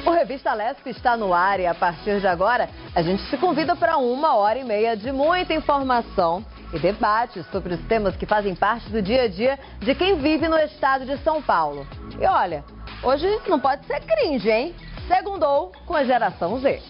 O Revista Lesp está no ar e a partir de agora a gente te convida para 1h30 de muita informação e debate sobre os temas que fazem parte do dia a dia de quem vive no estado de São Paulo. E olha, hoje não pode ser cringe, hein? Segundou com a Geração Z.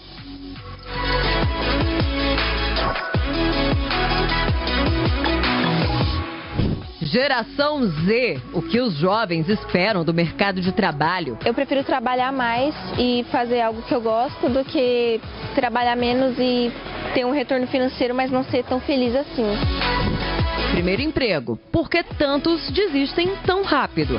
Geração Z, o que os jovens esperam do mercado de trabalho? Eu prefiro trabalhar mais e fazer algo que eu gosto do que trabalhar menos e ter um retorno financeiro, mas não ser tão feliz assim. Primeiro emprego, por que tantos desistem tão rápido?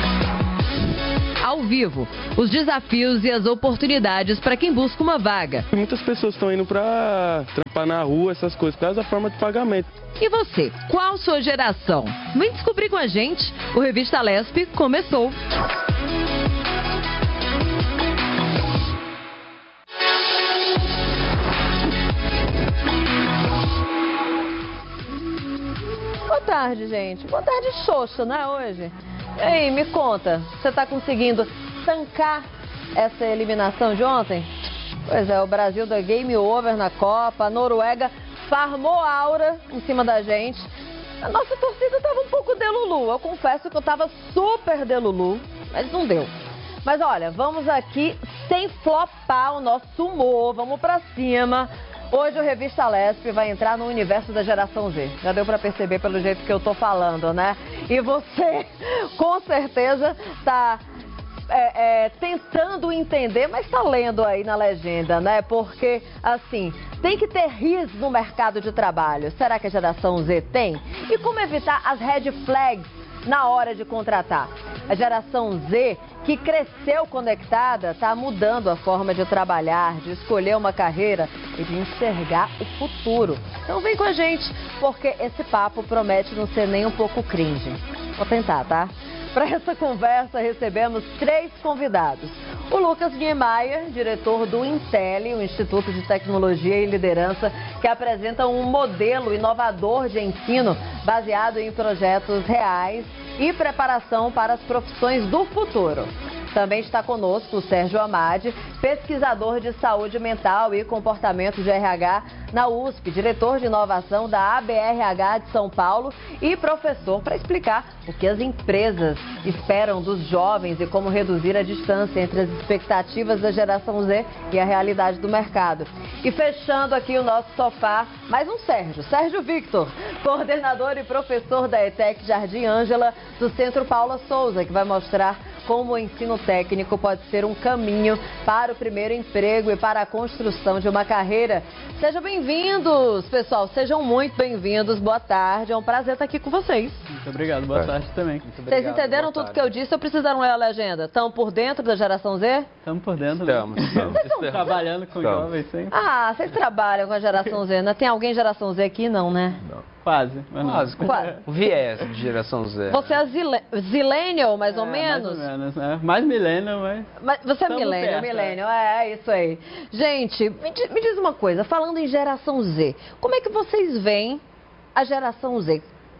Ao vivo, os desafios e as oportunidades para quem busca uma vaga. Muitas pessoas estão indo para trampar na rua, essas coisas, por causa da forma de pagamento. E você, qual sua geração? Vem descobrir com a gente. O Revista Lesp começou. Boa tarde, gente. Boa tarde, Xoxa, não é hoje? E aí, me conta, você está conseguindo tancar essa eliminação de ontem? Pois é, o Brasil deu game over na Copa, a Noruega farmou aura em cima da gente. A nossa torcida estava um pouco delulu, eu confesso que eu estava super delulu, mas não deu. Mas olha, vamos aqui sem flopar o nosso humor, vamos pra cima. Hoje o Revista Lesp vai entrar no universo da Geração Z. Já deu para perceber pelo jeito que eu tô falando, né? E você, com certeza, tá tentando entender, mas tá lendo aí na legenda, né? Porque, assim, tem que ter riso no mercado de trabalho. Será que a Geração Z tem? E como evitar as red flags na hora de contratar? A Geração Z, que cresceu conectada, está mudando a forma de trabalhar, de escolher uma carreira e de enxergar o futuro. Então vem com a gente, porque esse papo promete não ser nem um pouco cringe. Vou tentar, tá? Para essa conversa, recebemos 3 convidados. O Lucas Niemeyer, diretor do Intelli, o Instituto de Tecnologia e Liderança, que apresenta um modelo inovador de ensino baseado em projetos reais e preparação para as profissões do futuro. Também está conosco o Sérgio Amade, pesquisador de saúde mental e comportamento de RH na USP, diretor de inovação da ABRH de São Paulo e professor para explicar o que as empresas esperam dos jovens e como reduzir a distância entre as expectativas da Geração Z e a realidade do mercado. E fechando aqui o nosso sofá, mais um Sérgio Victor, coordenador e professor da ETEC Jardim Ângela do Centro Paula Souza, que vai mostrar como o ensino técnico pode ser um caminho para o primeiro emprego e para a construção de uma carreira. Sejam bem-vindos, pessoal. Sejam muito bem-vindos. Boa tarde. É um prazer estar aqui com vocês. Muito obrigado. Boa tarde também. Vocês entenderam tudo que eu disse ou precisaram ler a legenda? Estão por dentro da Geração Z? Estamos por dentro. Estamos Trabalhando com jovens sempre. Ah, vocês trabalham com a Geração Z, né? Tem alguém Geração Z aqui? Não, né? Não. Quase, mas não. Quase. O viés de Geração Z. Você é zillennial, mais ou menos? Mais ou menos, né? Mais millennial, Mas você é Estamos millennial, perto, é isso aí. Gente, me diz uma coisa, falando em Geração Z, como é que vocês veem a Geração Z?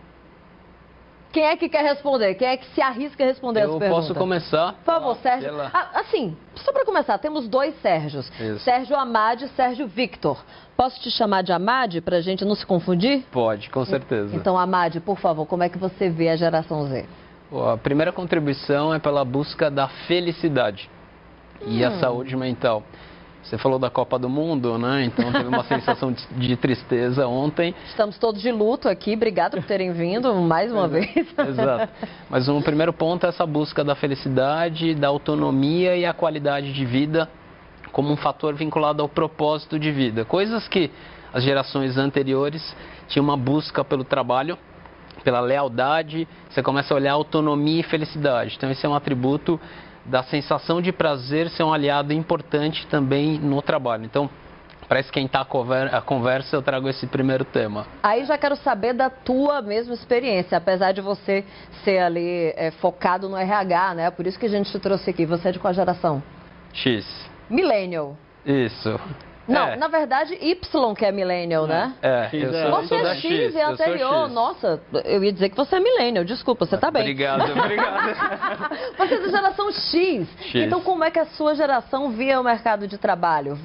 Quem é que quer responder? Quem é que se arrisca a responder essa pergunta? Eu posso começar? Por favor, Sérgio. Assim, só para começar, temos 2 Sérgios. Isso. Sérgio Amade e Sérgio Victor. Posso te chamar de Amade para a gente não se confundir? Pode, com certeza. Então, Amade, por favor, como é que você vê a Geração Z? A primeira contribuição é pela busca da felicidade e a saúde mental. Você falou da Copa do Mundo, né? Então teve uma sensação de tristeza ontem. Estamos todos de luto aqui, obrigado por terem vindo mais uma vez. Exato. Mas o primeiro ponto é essa busca da felicidade, da autonomia e a qualidade de vida como um fator vinculado ao propósito de vida. Coisas que as gerações anteriores tinham uma busca pelo trabalho, pela lealdade, você começa a olhar autonomia e felicidade. Então esse é um atributo da sensação de prazer ser um aliado importante também no trabalho. Então, para esquentar a conversa, eu trago esse primeiro tema. Aí já quero saber da tua mesma experiência, apesar de você ser ali focado no RH, né? Por isso que a gente te trouxe aqui. Você é de qual geração? X. Millennial. Isso. Não, na verdade, Y que é millennial, né? Você é X, é anterior. Nossa, eu ia dizer que você é millennial. Desculpa, você tá bem. Obrigado. Você é da geração X. Então, como é que a sua geração vê o mercado de trabalho?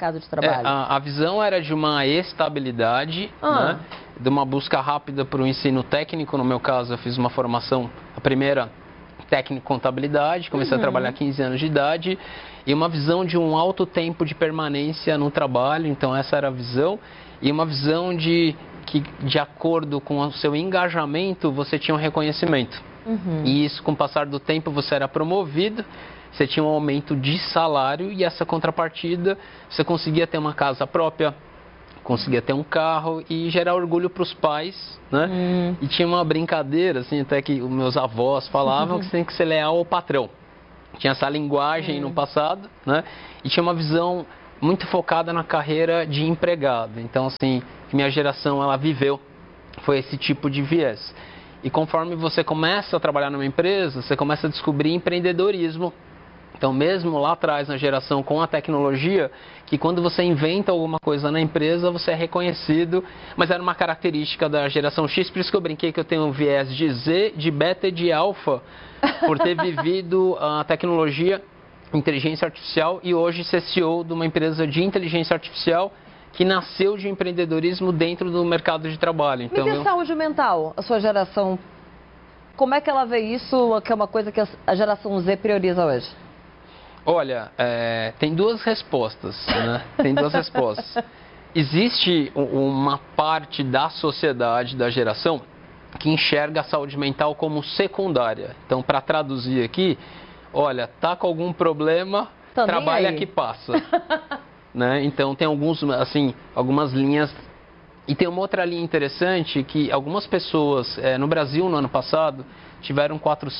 A visão era de uma estabilidade, né? De uma busca rápida para o ensino técnico. No meu caso, eu fiz uma formação, a primeira técnico em contabilidade, comecei a trabalhar 15 anos de idade, e uma visão de um alto tempo de permanência no trabalho. Então essa era a visão, e uma visão de que, de acordo com o seu engajamento, você tinha um reconhecimento. E isso, com o passar do tempo, você era promovido, você tinha um aumento de salário, e essa contrapartida, você conseguia ter uma casa própria, conseguia ter um carro e gerar orgulho para os pais, né? E tinha uma brincadeira, assim, até que os meus avós falavam que você tem que ser leal ao patrão. Tinha essa linguagem no passado, né? E tinha uma visão muito focada na carreira de empregado. Então, assim, que minha geração, ela viveu, foi esse tipo de viés. E conforme você começa a trabalhar numa empresa, você começa a descobrir empreendedorismo. Então, mesmo lá atrás, na geração com a tecnologia, que quando você inventa alguma coisa na empresa, você é reconhecido, mas era uma característica da geração X, por isso que eu brinquei que eu tenho um viés de Z, de beta e de alfa, por ter vivido a tecnologia, inteligência artificial, e hoje ser CEO de uma empresa de inteligência artificial que nasceu de empreendedorismo dentro do mercado de trabalho. Então, e saúde mental, a sua geração, como é que ela vê isso, que é uma coisa que a geração Z prioriza hoje? Olha, tem duas respostas, né? Tem duas respostas. Existe uma parte da sociedade, da geração, que enxerga a saúde mental como secundária. Então, para traduzir aqui, olha, tá com algum problema, trabalha que passa. Né? Então, tem algumas linhas. E tem uma outra linha interessante, que algumas pessoas, no Brasil, no ano passado, tiveram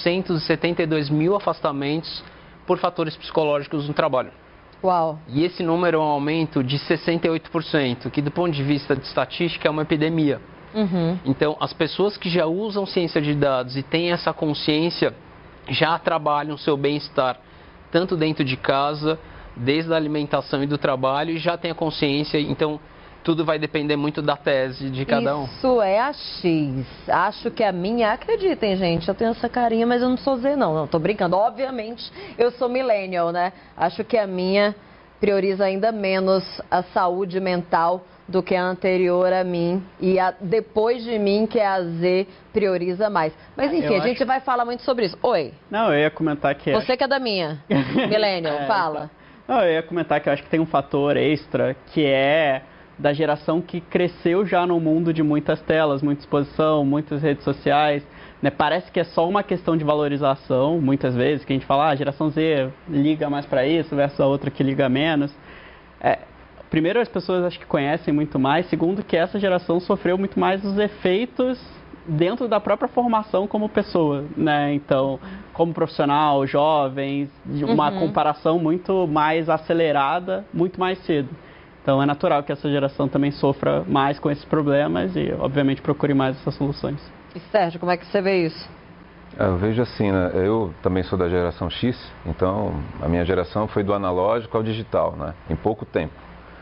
472 mil afastamentos por fatores psicológicos no trabalho. Uau! E esse número é um aumento de 68%, que do ponto de vista de estatística é uma epidemia. Então, as pessoas que já usam ciência de dados e têm essa consciência, já trabalham o seu bem-estar, tanto dentro de casa, desde a alimentação e do trabalho, e já têm a consciência. Então, tudo vai depender muito da tese de cada um. Isso é a X. Acho que a minha, acreditem, gente, eu tenho essa carinha, mas eu não sou Z, não. Não, tô brincando. Obviamente, eu sou millennial, né? Acho que a minha prioriza ainda menos a saúde mental do que a anterior a mim. E a depois de mim, que é a Z, prioriza mais. Mas, enfim, a gente vai falar muito sobre isso. Oi. Não, eu ia comentar que... Você que é da minha, millennial, fala. Não, eu ia comentar que eu acho que tem um fator extra, que é da geração que cresceu já no mundo de muitas telas, muita exposição, muitas redes sociais, né? Parece que é só uma questão de valorização, muitas vezes, que a gente fala, a geração Z liga mais para isso versus a outra que liga menos. Primeiro, as pessoas acho que conhecem muito mais. Segundo, que essa geração sofreu muito mais os efeitos dentro da própria formação como pessoa, né? Então, como profissional, jovens, uma comparação muito mais acelerada, muito mais cedo. Então, é natural que essa geração também sofra mais com esses problemas e, obviamente, procure mais essas soluções. E, Sérgio, como é que você vê isso? Eu vejo assim, né? Eu também sou da geração X, então a minha geração foi do analógico ao digital, né? Em pouco tempo.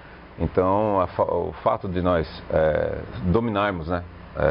Então, o fato de nós dominarmos, né?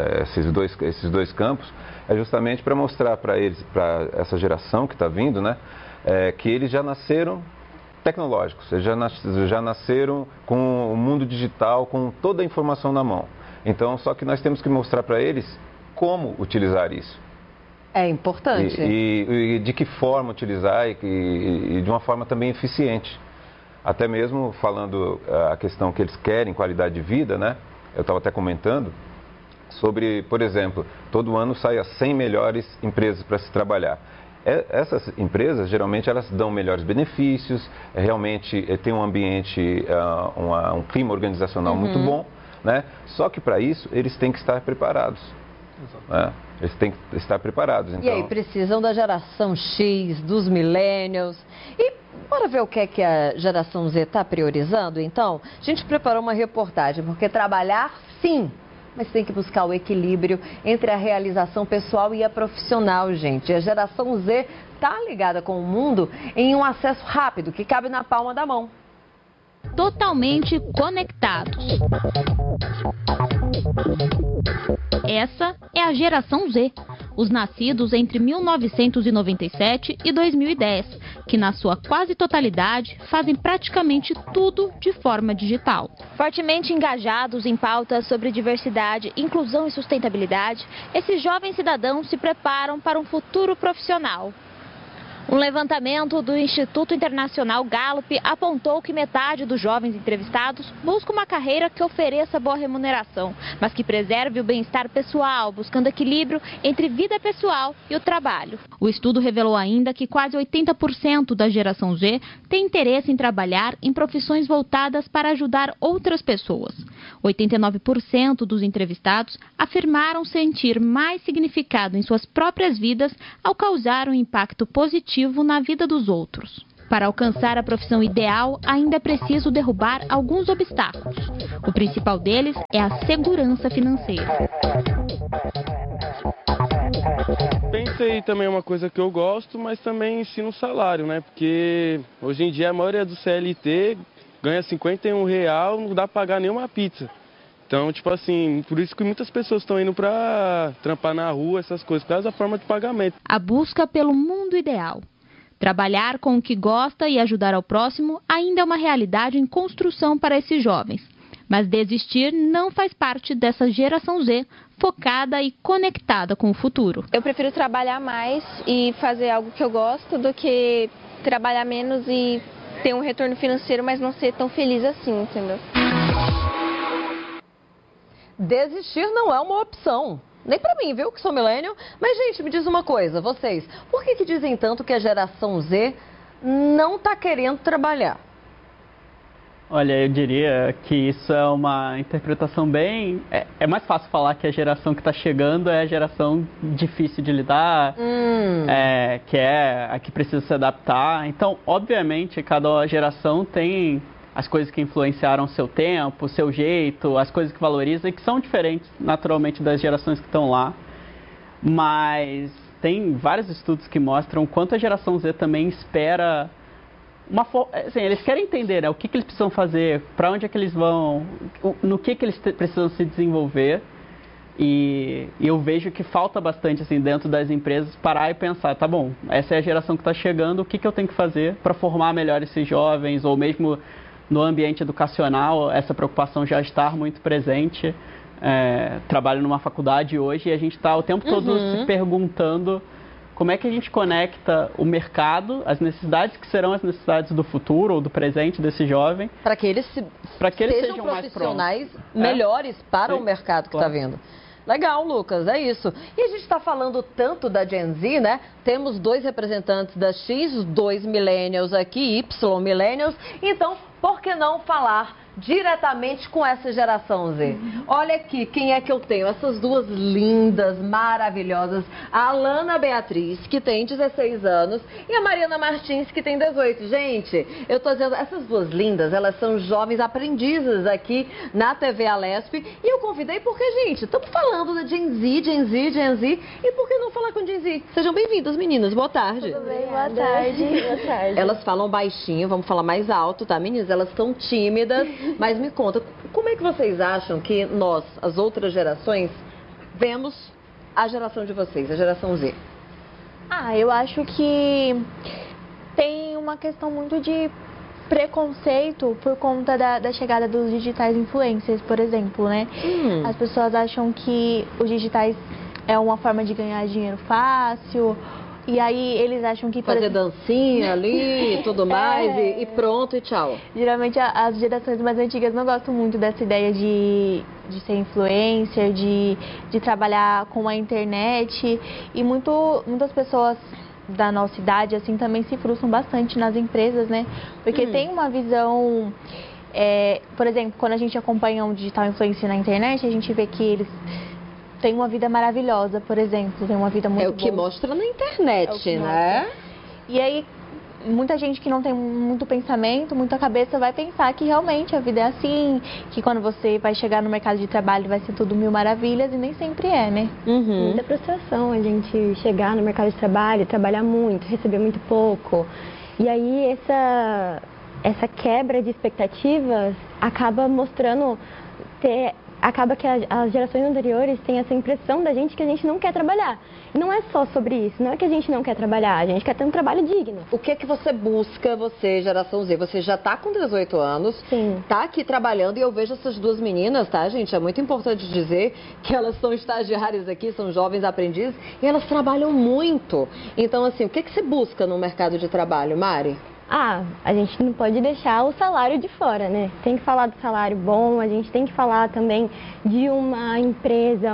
Esses dois campos é justamente para mostrar para eles, para essa geração que está vindo, né? Que eles já nasceram tecnológicos, eles já nasceram com o mundo digital, com toda a informação na mão. Então, só que nós temos que mostrar para eles como utilizar isso. É importante. E de que forma utilizar e de uma forma também eficiente. Até mesmo falando a questão que eles querem, qualidade de vida, né? Eu estava até comentando sobre, por exemplo, todo ano sai as 100 melhores empresas para se trabalhar. Essas empresas, geralmente, elas dão melhores benefícios, realmente tem um ambiente, um clima organizacional muito bom, né? Só que para isso, eles têm que estar preparados. Né? Eles têm que estar preparados. Então... E aí, precisam da geração X, dos millennials. E bora ver o que é que a geração Z está priorizando, então? A gente preparou uma reportagem, porque trabalhar, sim, mas tem que buscar o equilíbrio entre a realização pessoal e a profissional, gente. A geração Z está ligada com o mundo em um acesso rápido, que cabe na palma da mão. totalmente conectados. Essa é a geração Z, os nascidos entre 1997 e 2010, que na sua quase totalidade fazem praticamente tudo de forma digital. Fortemente engajados em pautas sobre diversidade, inclusão e sustentabilidade, esses jovens cidadãos se preparam para um futuro profissional. Um levantamento do Instituto Internacional Gallup apontou que metade dos jovens entrevistados busca uma carreira que ofereça boa remuneração, mas que preserve o bem-estar pessoal, buscando equilíbrio entre vida pessoal e o trabalho. O estudo revelou ainda que quase 80% da geração Z tem interesse em trabalhar em profissões voltadas para ajudar outras pessoas. 89% dos entrevistados afirmaram sentir mais significado em suas próprias vidas ao causar um impacto positivo na vida dos outros. Para alcançar a profissão ideal, ainda é preciso derrubar alguns obstáculos. O principal deles é a segurança financeira. Pensei também uma coisa que eu gosto, mas também ensino o salário, né? Porque hoje em dia a maioria do CLT ganha R$51, não dá pra pagar nenhuma pizza. Então, tipo assim, por isso que muitas pessoas estão indo pra trampar na rua, essas coisas, por causa da forma de pagamento. A busca pelo mundo ideal. Trabalhar com o que gosta e ajudar ao próximo ainda é uma realidade em construção para esses jovens. Mas desistir não faz parte dessa geração Z, focada e conectada com o futuro. Eu prefiro trabalhar mais e fazer algo que eu gosto do que trabalhar menos e ter um retorno financeiro, mas não ser tão feliz assim, entendeu? Desistir não é uma opção. Nem pra mim, viu, que sou millennial. Mas, gente, me diz uma coisa, vocês. Por que dizem tanto que a geração Z não tá querendo trabalhar? Olha, eu diria que isso é uma interpretação bem... É mais fácil falar que a geração que está chegando é a geração difícil de lidar, que é a que precisa se adaptar. Então, obviamente, cada geração tem as coisas que influenciaram o seu tempo, o seu jeito, as coisas que valoriza e que são diferentes, naturalmente, das gerações que estão lá. Mas tem vários estudos que mostram o quanto a geração Z também espera... Assim, eles querem entender, né, o que eles precisam fazer, para onde é que eles vão, no que eles precisam se desenvolver. E eu vejo que falta bastante assim, dentro das empresas parar e pensar, tá bom, essa é a geração que está chegando, o que eu tenho que fazer para formar melhor esses jovens, ou mesmo no ambiente educacional, essa preocupação já está muito presente. Trabalho numa faculdade hoje e a gente está o tempo todo se perguntando como é que a gente conecta o mercado, as necessidades que serão as necessidades do futuro ou do presente desse jovem. Para que eles sejam profissionais melhores para o mercado que está vindo. Legal, Lucas, é isso. E a gente está falando tanto da Gen Z, né? Temos 2 representantes da X, 2 millennials aqui, Y millennials. Então, por que não falar diretamente com essa geração Z? Olha aqui, quem é que eu tenho? Essas 2 lindas, maravilhosas. A Alana Beatriz, que tem 16 anos, e a Mariana Martins, que tem 18. Gente, eu tô dizendo, essas 2 lindas, elas são jovens aprendizes aqui na TV Alesp. E eu convidei porque, gente, estamos falando da Gen Z, e por que não falar com Gen Z? Sejam bem-vindas, meninas. Boa tarde. Tudo bem? Boa tarde. Boa tarde. Elas falam baixinho, vamos falar mais alto, tá, meninas? Elas estão tímidas, mas me conta, como é que vocês acham que nós, as outras gerações, vemos a geração de vocês, a geração Z? Eu acho que tem uma questão muito de preconceito por conta da chegada dos digitais influencers, por exemplo, né? As pessoas acham que os digitais é uma forma de ganhar dinheiro fácil. E aí eles acham que... Fazer dancinha ali e tudo mais, e pronto, e tchau. Geralmente as gerações mais antigas não gostam muito dessa ideia de ser influencer, de trabalhar com a internet. E muitas pessoas da nossa idade assim também se frustram bastante nas empresas, né? Porque tem uma visão... por exemplo, quando a gente acompanha um digital influencer na internet, a gente vê que eles... tem uma vida maravilhosa, por exemplo, tem uma vida muito boa. É o que mostra na internet, né? E aí, muita gente que não tem muito pensamento, muita cabeça, vai pensar que realmente a vida é assim, que quando você vai chegar no mercado de trabalho vai ser tudo mil maravilhas, e nem sempre é, né? Muita frustração a gente chegar no mercado de trabalho, trabalhar muito, receber muito pouco. E aí, essa quebra de expectativas acaba mostrando acaba que as gerações anteriores têm essa impressão da gente que a gente não quer trabalhar. E não é só sobre isso, não é que a gente não quer trabalhar, a gente quer ter um trabalho digno. O que é que você busca, você, geração Z? Você já está com 18 anos, Sim. Tá aqui trabalhando, e eu vejo essas duas meninas, tá, gente? É muito importante dizer que elas são estagiárias aqui, são jovens aprendizes, e elas trabalham muito. Então, assim, o que é que você busca no mercado de trabalho, Mari? A gente não pode deixar o salário de fora, né? Tem que falar do salário bom, a gente tem que falar também de uma empresa,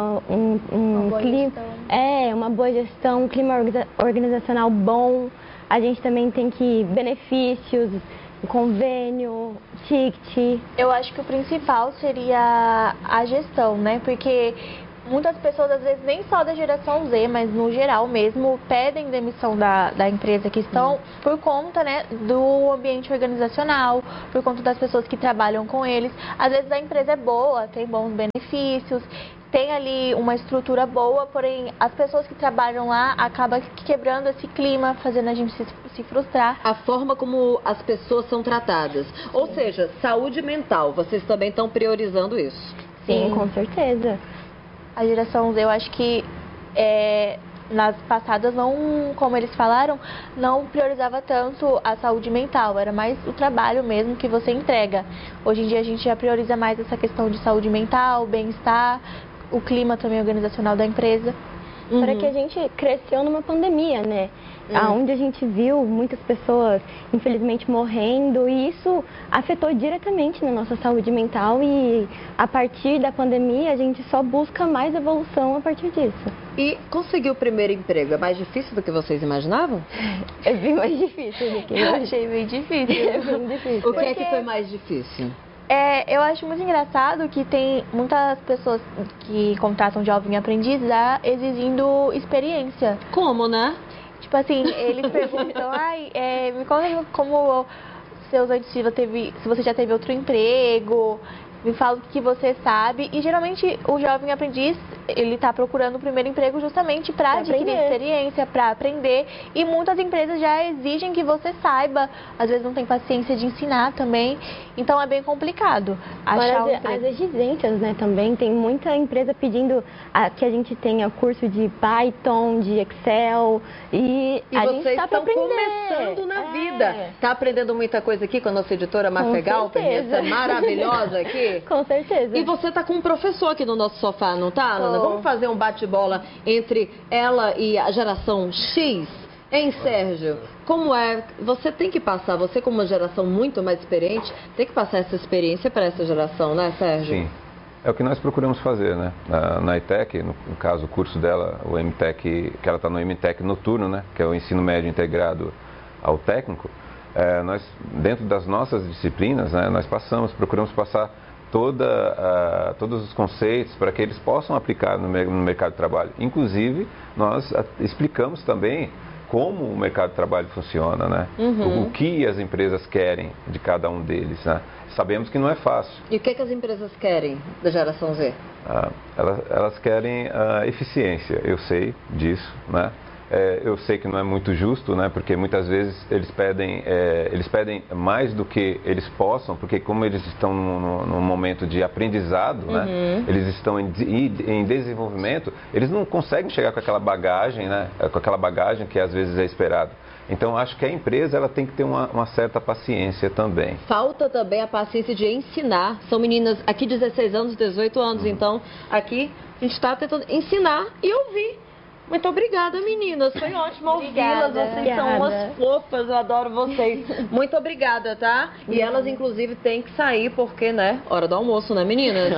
uma boa gestão, um clima organizacional bom. A gente também tem que benefícios, convênio, ticket. Eu acho que o principal seria a gestão, né? Porque muitas pessoas, às vezes, nem só da geração Z, mas no geral mesmo, pedem demissão da empresa que estão por conta, né, do ambiente organizacional, por conta das pessoas que trabalham com eles. Às vezes a empresa é boa, tem bons benefícios, tem ali uma estrutura boa, porém as pessoas que trabalham lá acabam quebrando esse clima, fazendo a gente se frustrar. A forma como as pessoas são tratadas. Sim. Ou seja, saúde mental, vocês também estão priorizando isso? Sim, com certeza. A geração Z, eu acho que nas passadas, não, como eles falaram, não priorizava tanto a saúde mental, era mais o trabalho mesmo que você entrega. Hoje em dia a gente já prioriza mais essa questão de saúde mental, bem-estar, o clima também organizacional da empresa. Para que a gente cresceu numa pandemia, né? Onde a gente viu muitas pessoas, infelizmente, morrendo, e isso afetou diretamente na nossa saúde mental, e a partir da pandemia a gente só busca mais evolução a partir disso. E conseguir o primeiro emprego é mais difícil do que vocês imaginavam? É bem mais difícil do que eu achei bem difícil. É bem difícil. O que é que foi mais difícil? Eu acho muito engraçado que tem muitas pessoas que contratam jovem aprendiz já exigindo experiência. Como, né? Tipo assim, eles perguntam, me conta como seus antes se você já teve outro emprego, me fala o que você sabe. E geralmente o jovem aprendiz, ele está procurando o primeiro emprego justamente para adquirir experiência, para aprender. E muitas empresas já exigem que você saiba, às vezes não tem paciência de ensinar também. Então é bem complicado achar as exigências, né, também. Tem muita empresa pedindo que a gente tenha curso de Python, de Excel. E a gente vocês estão começando na vida. Está aprendendo muita coisa aqui com a nossa editora Mafegal, essa maravilhosa aqui? Com certeza. E você tá com um professor aqui no nosso sofá, não tá, Ana? Vamos fazer um bate-bola entre ela e a geração X? Hein, Sérgio? Como é? Você tem que passar, você como uma geração muito mais experiente, tem que passar essa experiência para essa geração, né, Sérgio? Sim. É o que nós procuramos fazer, né? Na ETEC, no caso, o curso dela, o MTEC, que ela está no MTEC noturno, né? Que é o ensino médio integrado ao técnico. Nós, dentro das nossas disciplinas, né, nós procuramos passar todos os conceitos para que eles possam aplicar no mercado de trabalho. Inclusive, nós explicamos também como o mercado de trabalho funciona, né? O que as empresas querem de cada um deles, né? Sabemos que não é fácil. E o que as empresas querem da geração Z? Elas querem eficiência, eu sei disso, né? Eu sei que não é muito justo, né? Porque muitas vezes eles pedem mais do que eles possam, porque como eles estão num momento de aprendizado, né? Eles estão em desenvolvimento, eles não conseguem chegar com aquela bagagem, né? Com aquela bagagem que às vezes é esperado. Então, acho que a empresa ela tem que ter uma certa paciência também. Falta também a paciência de ensinar. São meninas aqui 16 anos, 18 anos, então aqui a gente está tentando ensinar e ouvir. Muito obrigada, meninas. Foi ótimo ouvi-las. Vocês são umas fofas, eu adoro vocês. Muito obrigada, tá? E elas, inclusive, têm que sair porque, né? Hora do almoço, né, meninas?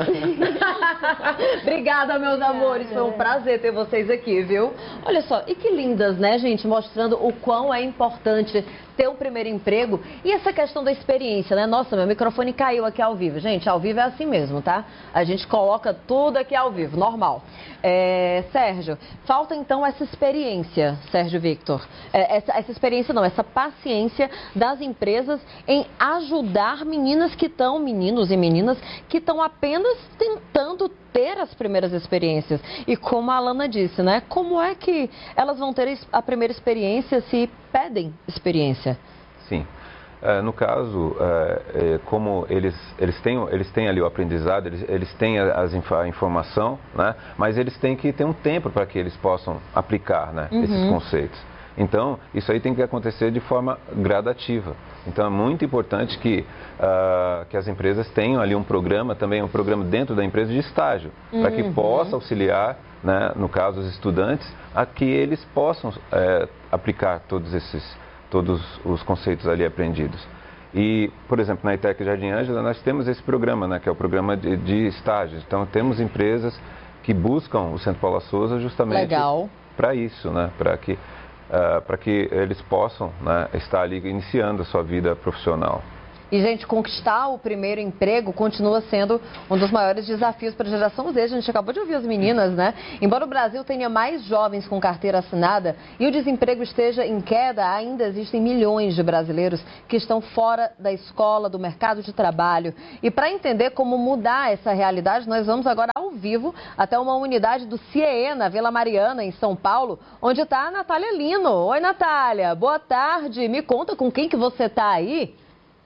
Obrigada, meus amores. Foi um prazer ter vocês aqui, viu? Olha só, e que lindas, né, gente? Mostrando o quão é importante ter um primeiro emprego e essa questão da experiência, né? Nossa, meu microfone caiu aqui ao vivo. Gente, ao vivo é assim mesmo, tá? A gente coloca tudo aqui ao vivo, normal. Sérgio, falta então essa experiência, Sérgio Victor. Essa experiência não, essa paciência das empresas em ajudar meninos e meninas que estão apenas tentando ter as primeiras experiências. E como a Alana disse, né? Como é que elas vão ter a primeira experiência se pedem experiência? Sim. No caso, como eles têm ali o aprendizado, eles têm a informação, né? Mas eles têm que ter um tempo para que eles possam aplicar, né, esses conceitos. Então, isso aí tem que acontecer de forma gradativa. Então, é muito importante que as empresas tenham ali um programa dentro da empresa de estágio, para que possa auxiliar, né, no caso, os estudantes, a que eles possam aplicar todos os conceitos ali aprendidos. E, por exemplo, na ITEC Jardim Ângela, nós temos esse programa, né, que é o programa de estágios. Então, temos empresas que buscam o Centro Paula Souza justamente para isso, né, para que eles possam, né, estar ali iniciando a sua vida profissional. E, gente, conquistar o primeiro emprego continua sendo um dos maiores desafios para a geração Z. A gente acabou de ouvir as meninas, né? Embora o Brasil tenha mais jovens com carteira assinada e o desemprego esteja em queda, ainda existem milhões de brasileiros que estão fora da escola, do mercado de trabalho. E para entender como mudar essa realidade, nós vamos agora ao vivo até uma unidade do CIEE, na Vila Mariana, em São Paulo, onde está a Natália Lino. Oi, Natália. Boa tarde. Me conta com quem que você está aí.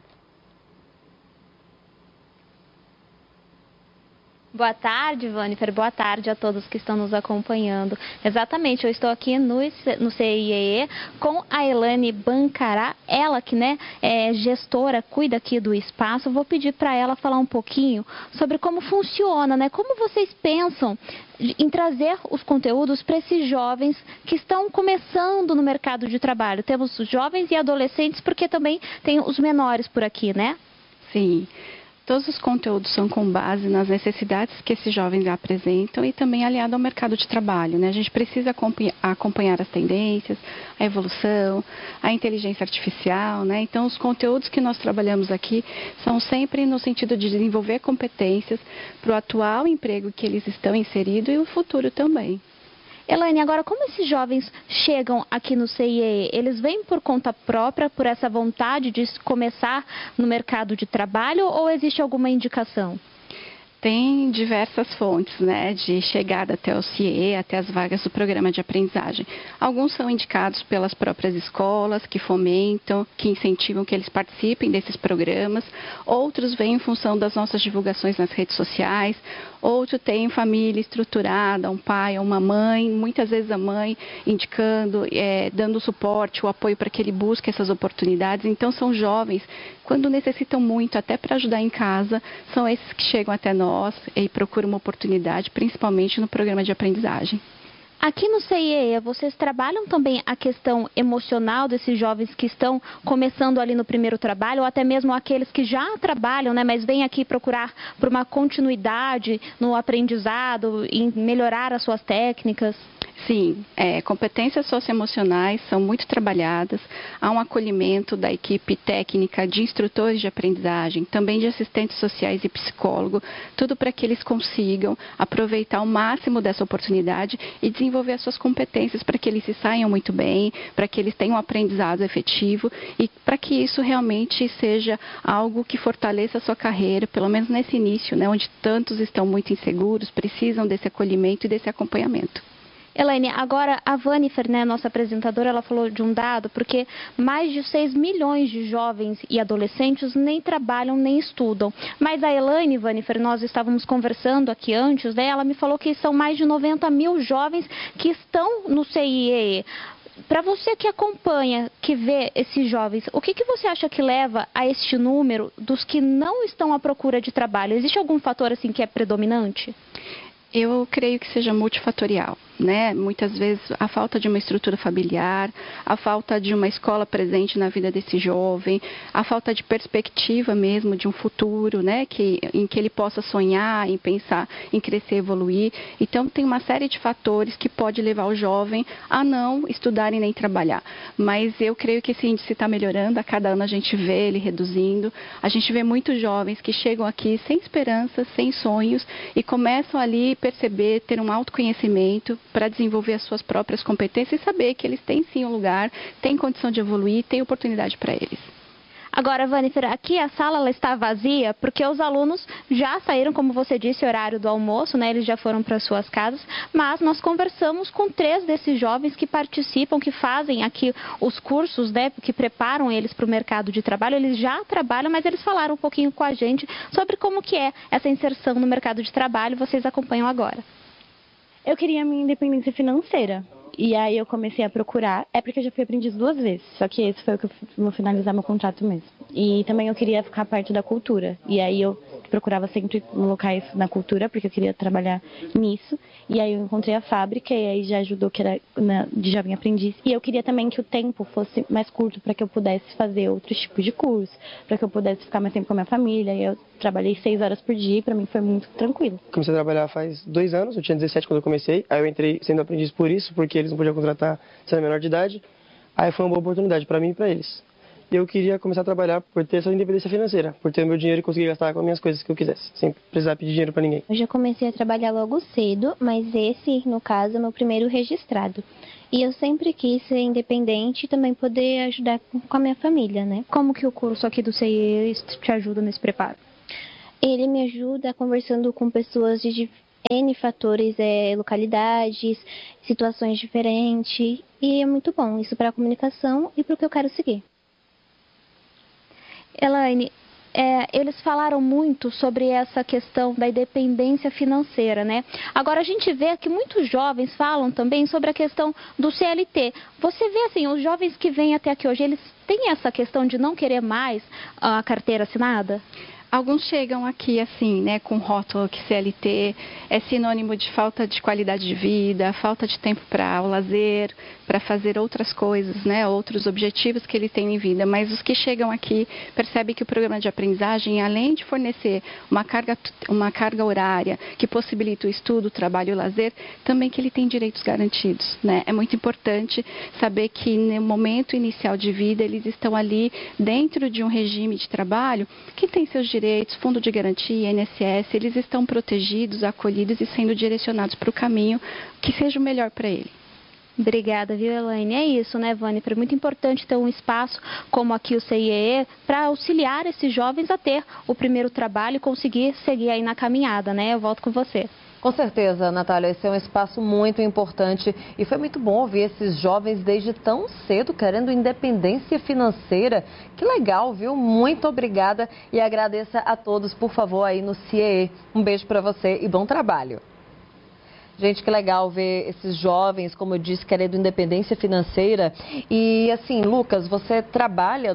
Boa tarde, Vanifer. Boa tarde a todos que estão nos acompanhando. Exatamente, eu estou aqui no CIEE com a Elaine Bancará, ela que, né, é gestora, cuida aqui do espaço. Vou pedir para ela falar um pouquinho sobre como funciona, né? Como vocês pensam em trazer os conteúdos para esses jovens que estão começando no mercado de trabalho. Temos jovens e adolescentes, porque também tem os menores por aqui, né? Sim. Todos os conteúdos são com base nas necessidades que esses jovens apresentam e também aliado ao mercado de trabalho, né? A gente precisa acompanhar as tendências, a evolução, a inteligência artificial, né? Então, os conteúdos que nós trabalhamos aqui são sempre no sentido de desenvolver competências para o atual emprego que eles estão inseridos e o futuro também. Elaine, agora como esses jovens chegam aqui no CIEE? Eles vêm por conta própria, por essa vontade de começar no mercado de trabalho ou existe alguma indicação? Tem diversas fontes, né, de chegada até o CIEE, até as vagas do programa de aprendizagem. Alguns são indicados pelas próprias escolas, que fomentam, que incentivam que eles participem desses programas. Outros vêm em função das nossas divulgações nas redes sociais. Outro tem família estruturada, um pai ou uma mãe, muitas vezes a mãe indicando, dando suporte, o apoio para que ele busque essas oportunidades. Então, são jovens, quando necessitam muito, até para ajudar em casa, são esses que chegam até nós e procuram uma oportunidade, principalmente no programa de aprendizagem. Aqui no CIEE, vocês trabalham também a questão emocional desses jovens que estão começando ali no primeiro trabalho, ou até mesmo aqueles que já trabalham, né, mas vêm aqui procurar por uma continuidade no aprendizado, em melhorar as suas técnicas? Sim, competências socioemocionais são muito trabalhadas, há um acolhimento da equipe técnica de instrutores de aprendizagem, também de assistentes sociais e psicólogo, tudo para que eles consigam aproveitar o máximo dessa oportunidade e desenvolver as suas competências para que eles se saiam muito bem, para que eles tenham um aprendizado efetivo e para que isso realmente seja algo que fortaleça a sua carreira, pelo menos nesse início, né, onde tantos estão muito inseguros, precisam desse acolhimento e desse acompanhamento. Elaine, agora a Vanifer, né, nossa apresentadora, ela falou de um dado, porque mais de 6 milhões de jovens e adolescentes nem trabalham nem estudam. Mas a Elaine, Vanifer, nós estávamos conversando aqui antes, né, ela me falou que são mais de 90 mil jovens que estão no CIEE. Para você que acompanha, que vê esses jovens, o que você acha que leva a este número dos que não estão à procura de trabalho? Existe algum fator assim que é predominante? Eu creio que seja multifatorial, né? Muitas vezes a falta de uma estrutura familiar, a falta de uma escola presente na vida desse jovem, a falta de perspectiva mesmo de um futuro, né? Em que ele possa sonhar, em pensar em crescer e evoluir. Então, tem uma série de fatores que pode levar o jovem a não estudar e nem trabalhar. Mas eu creio que esse índice está melhorando, a cada ano a gente vê ele reduzindo. A gente vê muitos jovens que chegam aqui sem esperança, sem sonhos e começam ali perceber, ter um autoconhecimento para desenvolver as suas próprias competências e saber que eles têm sim um lugar, têm condição de evoluir, têm oportunidade para eles. Agora, Vanifer, aqui a sala ela está vazia porque os alunos já saíram, como você disse, horário do almoço, né? Eles já foram para suas casas, mas nós conversamos com 3 desses jovens que participam, que fazem aqui os cursos, né? Que preparam eles para o mercado de trabalho. Eles já trabalham, mas eles falaram um pouquinho com a gente sobre como que é essa inserção no mercado de trabalho. Vocês acompanham agora. Eu queria a minha independência financeira. E aí eu comecei a procurar, é porque eu já fui aprendiz 2 vezes, só que esse foi o que eu vou finalizar meu contrato mesmo. E também eu queria ficar perto da cultura, e aí eu procurava sempre locais na cultura, porque eu queria trabalhar nisso. E aí eu encontrei a fábrica, e aí já ajudou, que era de jovem aprendiz. E eu queria também que o tempo fosse mais curto, para que eu pudesse fazer outros tipos de curso, para que eu pudesse ficar mais tempo com a minha família. E eu trabalhei 6 horas por dia, e para mim foi muito tranquilo. Comecei a trabalhar faz 2 anos, eu tinha 17 quando eu comecei. Aí eu entrei sendo aprendiz por isso, porque eles não podiam contratar sendo menor de idade. Aí foi uma boa oportunidade para mim e para eles. E eu queria começar a trabalhar por ter essa independência financeira, por ter o meu dinheiro e conseguir gastar com as minhas coisas que eu quisesse, sem precisar pedir dinheiro para ninguém. Eu já comecei a trabalhar logo cedo, mas esse, no caso, é meu primeiro registrado. E eu sempre quis ser independente e também poder ajudar com a minha família, né? Como que o curso aqui do CIE te ajuda nesse preparo? Ele me ajuda conversando com pessoas de N fatores, localidades, situações diferentes. E é muito bom isso para a comunicação e para o que eu quero seguir. Elaine, eles falaram muito sobre essa questão da independência financeira, né? Agora, a gente vê que muitos jovens falam também sobre a questão do CLT. Você vê, assim, os jovens que vêm até aqui hoje, eles têm essa questão de não querer mais a carteira assinada? Alguns chegam aqui assim, né, com rótulo que CLT é sinônimo de falta de qualidade de vida, falta de tempo para o lazer, para fazer outras coisas, né, outros objetivos que ele tem em vida. Mas os que chegam aqui percebem que o programa de aprendizagem, além de fornecer uma carga horária que possibilita o estudo, o trabalho e o lazer, também que ele tem direitos garantidos, né? É muito importante saber que no momento inicial de vida eles estão ali dentro de um regime de trabalho que tem seus direitos, fundo de garantia, INSS, eles estão protegidos, acolhidos e sendo direcionados para o caminho que seja o melhor para ele. Obrigada, viu, Elaine? É isso, né, Vânia? É muito importante ter um espaço como aqui o CIE para auxiliar esses jovens a ter o primeiro trabalho e conseguir seguir aí na caminhada, né? Eu volto com você. Com certeza, Natália, esse é um espaço muito importante e foi muito bom ouvir esses jovens desde tão cedo querendo independência financeira. Que legal, viu? Muito obrigada e agradeça a todos, por favor, aí no CIE. Um beijo para você e bom trabalho. Gente, que legal ver esses jovens, como eu disse, querendo independência financeira. E assim, Lucas, você trabalha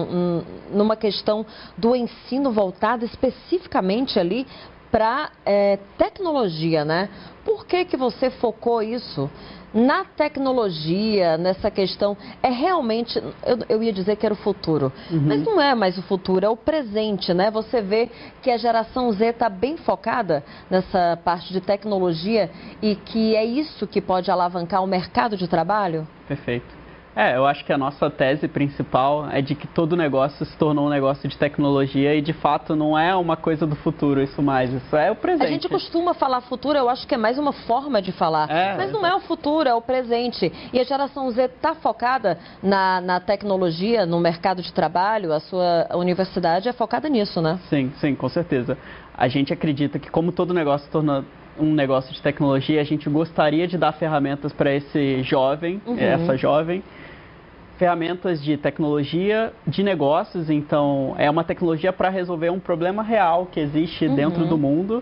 numa questão do ensino voltado especificamente ali para tecnologia, né? Por que você focou isso na tecnologia, nessa questão? É realmente, eu ia dizer que era o futuro, mas não é mais o futuro, é o presente, né? Você vê que a geração Z está bem focada nessa parte de tecnologia e que é isso que pode alavancar o mercado de trabalho? Perfeito. Eu acho que a nossa tese principal é de que todo negócio se tornou um negócio de tecnologia e, de fato, não é uma coisa do futuro, isso é o presente. A gente costuma falar futuro, eu acho que é mais uma forma de falar, mas não é o futuro, é o presente. E a geração Z está focada na tecnologia, no mercado de trabalho, a sua universidade é focada nisso, né? Sim, com certeza. A gente acredita que, como todo negócio se torna um negócio de tecnologia, a gente gostaria de dar ferramentas para esse jovem, essa jovem, ferramentas de tecnologia de negócios. Então, é uma tecnologia para resolver um problema real que existe dentro do mundo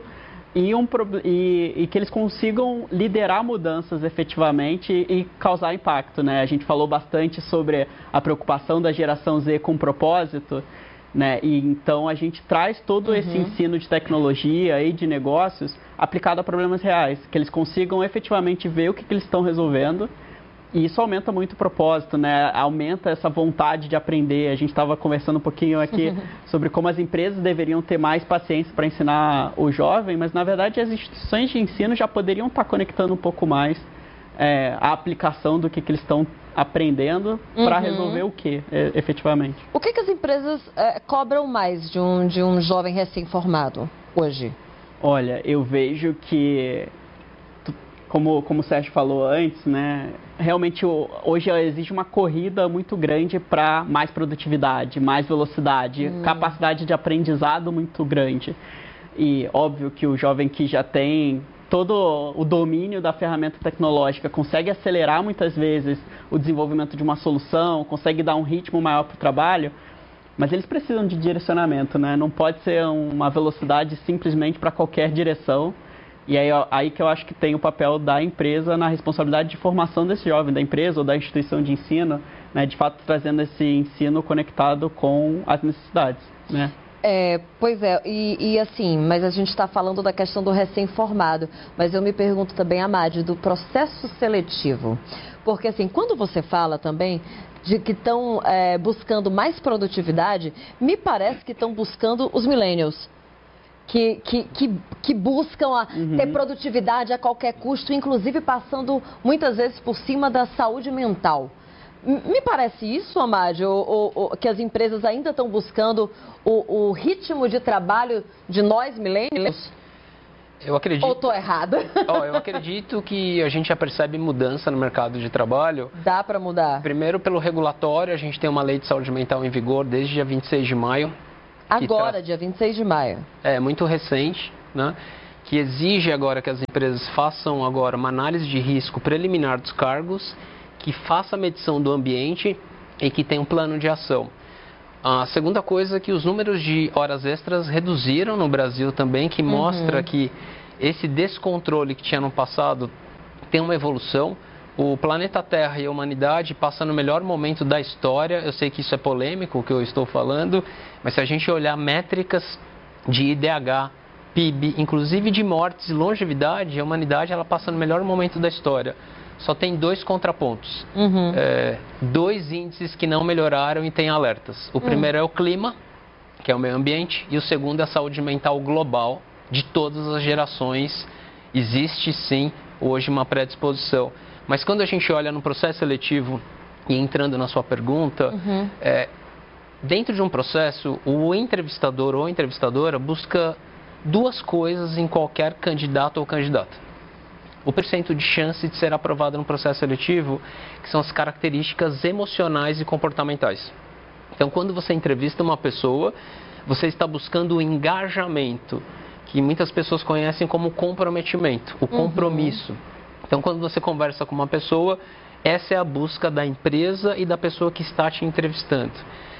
e que eles consigam liderar mudanças efetivamente e causar impacto, né? A gente falou bastante sobre a preocupação da geração Z com propósito, né? E então a gente traz todo esse ensino de tecnologia e de negócios aplicado a problemas reais, que eles consigam efetivamente ver o que eles estão resolvendo. E isso aumenta muito o propósito, né? Aumenta essa vontade de aprender. A gente estava conversando um pouquinho aqui sobre como as empresas deveriam ter mais paciência para ensinar o jovem, mas na verdade as instituições de ensino já poderiam estar conectando um pouco mais a aplicação do que eles estão aprendendo para resolver o que, efetivamente. O que as empresas cobram mais de um jovem recém-formado hoje? Olha, eu vejo que, como o Sérgio falou antes, né, realmente hoje existe uma corrida muito grande para mais produtividade, mais velocidade, capacidade de aprendizado muito grande. E óbvio que o jovem que já tem todo o domínio da ferramenta tecnológica consegue acelerar muitas vezes o desenvolvimento de uma solução, consegue dar um ritmo maior para o trabalho, mas eles precisam de direcionamento, né? Não pode ser uma velocidade simplesmente para qualquer direção. E aí que eu acho que tem o papel da empresa na responsabilidade de formação desse jovem, da empresa ou da instituição de ensino, né, de fato trazendo esse ensino conectado com as necessidades, né? Pois é, e assim, mas a gente está falando da questão do recém-formado, mas eu me pergunto também, Amade, do processo seletivo, porque assim, quando você fala também de que estão buscando mais produtividade, me parece que estão buscando os millennials. Que buscam ter produtividade a qualquer custo, inclusive passando muitas vezes por cima da saúde mental. Me parece isso, Amade, ou que as empresas ainda estão buscando o ritmo de trabalho de nós, millennials? Eu acredito. Ou estou errada? Eu acredito que a gente já percebe mudança no mercado de trabalho. Dá para mudar? Primeiro, pelo regulatório, a gente tem uma lei de saúde mental em vigor desde dia 26 de maio. Agora, dia 26 de maio. É, muito recente, né? Que exige agora que as empresas façam agora uma análise de risco preliminar dos cargos, que faça a medição do ambiente e que tenha um plano de ação. A segunda coisa é que os números de horas extras reduziram no Brasil também, que mostra que esse descontrole que tinha no passado tem uma evolução. O planeta Terra e a humanidade passam no melhor momento da história. Eu sei que isso é polêmico, o que eu estou falando, mas se a gente olhar métricas de IDH, PIB, inclusive de mortes e longevidade, a humanidade ela passa no melhor momento da história. Só tem 2 contrapontos, 2 índices que não melhoraram e tem alertas. O primeiro é o clima, que é o meio ambiente, e o segundo é a saúde mental global de todas as gerações. Existe sim hoje uma predisposição. Mas quando a gente olha no processo seletivo, e entrando na sua pergunta, dentro de um processo, o entrevistador ou entrevistadora busca 2 coisas em qualquer candidato ou candidata. O percento de chance de ser aprovado no processo seletivo, que são as características emocionais e comportamentais. Então, quando você entrevista uma pessoa, você está buscando o engajamento, que muitas pessoas conhecem como comprometimento, o compromisso. Então, quando você conversa com uma pessoa, essa é a busca da empresa e da pessoa que está te entrevistando.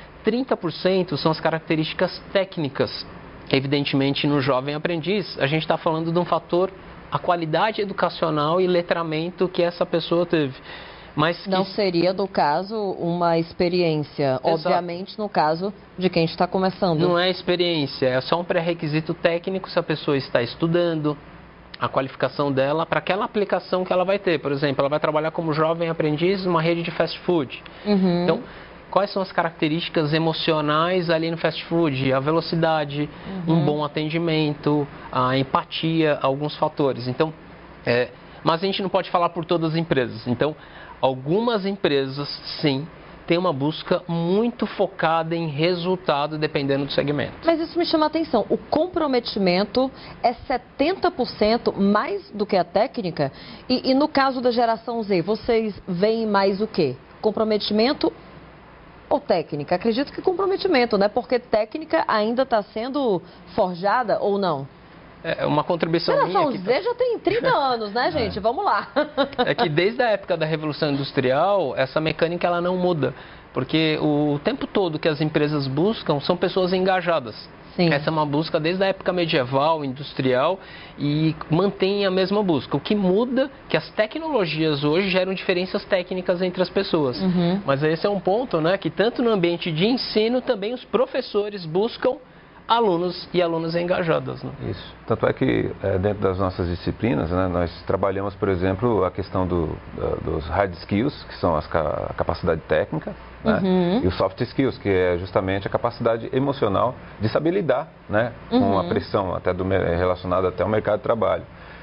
30% são as características técnicas. Evidentemente, no jovem aprendiz, a gente está falando de um fator, a qualidade educacional e letramento que essa pessoa teve. Mas que... Não seria, no caso, uma experiência, obviamente, no caso de quem está começando. Não é experiência, é só um pré-requisito técnico se a pessoa está estudando, a qualificação dela para aquela aplicação que ela vai ter. Por exemplo, ela vai trabalhar como jovem aprendiz numa rede de fast food. Então, quais são as características emocionais ali no fast food? A velocidade, um bom atendimento, a empatia, alguns fatores. Então, mas a gente não pode falar por todas as empresas. Então, algumas empresas, sim, têm uma busca muito focada em resultado, dependendo do segmento. Mas isso me chama a atenção. O comprometimento é 70% mais do que a técnica? E no caso da geração Z, vocês veem mais o quê? Comprometimento ou técnica? Acredito que comprometimento, né? Porque técnica ainda está sendo forjada ou não? É uma contribuição minha. A geração Z já tem 30 anos, né, gente? Vamos lá. É que desde a época da Revolução Industrial, essa mecânica ela não muda. Porque o tempo todo que as empresas buscam são pessoas engajadas. Sim. Essa é uma busca desde a época medieval, industrial, e mantém a mesma busca. O que muda é que as tecnologias hoje geram diferenças técnicas entre as pessoas. Mas esse é um ponto, né, que tanto no ambiente de ensino, também os professores buscam alunos e alunas engajadas. Né? Isso. Tanto é que dentro das nossas disciplinas, né, nós trabalhamos, por exemplo, a questão dos hard skills, que são a capacidade técnica, né, e os soft skills, que é justamente a capacidade emocional de saber lidar, né, com a pressão até relacionada até ao mercado de trabalho.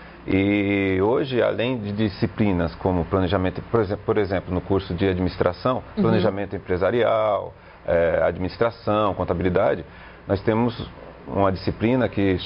E hoje, além de disciplinas como planejamento, por exemplo, no curso de administração, planejamento empresarial, administração, contabilidade, nós temos uma disciplina que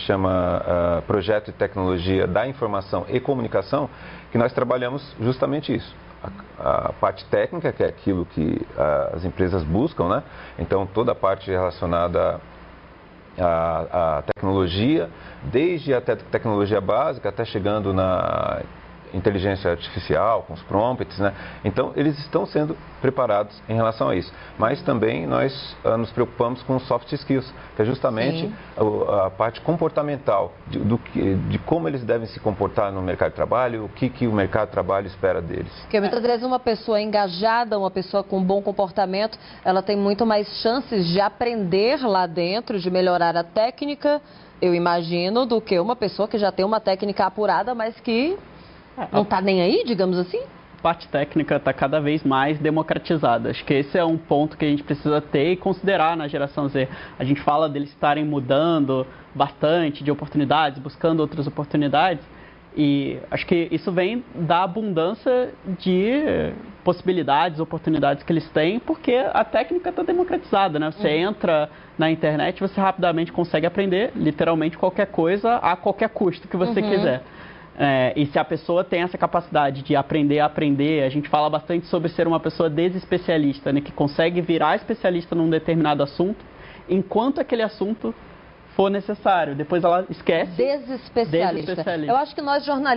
chama Projeto de Tecnologia da Informação e Comunicação, que nós trabalhamos justamente isso. a parte técnica, que é aquilo que as empresas buscam, né? Então, toda a parte relacionada à tecnologia, desde a tecnologia básica até chegando na inteligência artificial, com os prompts, né? Então, eles estão sendo preparados em relação a isso. Mas também nós nos preocupamos com soft skills, que é justamente a parte comportamental, de como eles devem se comportar no mercado de trabalho, o que o mercado de trabalho espera deles. Porque muitas vezes uma pessoa engajada, uma pessoa com bom comportamento, ela tem muito mais chances de aprender lá dentro, de melhorar a técnica, eu imagino, do que uma pessoa que já tem uma técnica apurada, mas que não está nem aí, digamos assim? A parte técnica está cada vez mais democratizada. Acho que esse é um ponto que a gente precisa ter e considerar na geração Z. A gente fala deles estarem mudando bastante de oportunidades, buscando outras oportunidades. E acho que isso vem da abundância de possibilidades, oportunidades que eles têm, porque a técnica está democratizada, né? Você entra na internet, você rapidamente consegue aprender literalmente qualquer coisa a qualquer custo que você quiser. E se a pessoa tem essa capacidade de aprender a aprender, a gente fala bastante sobre ser uma pessoa desespecialista, né, que consegue virar especialista num determinado assunto, enquanto aquele assunto for necessário. Depois ela esquece. Desespecialista. Eu acho que nós jornalistas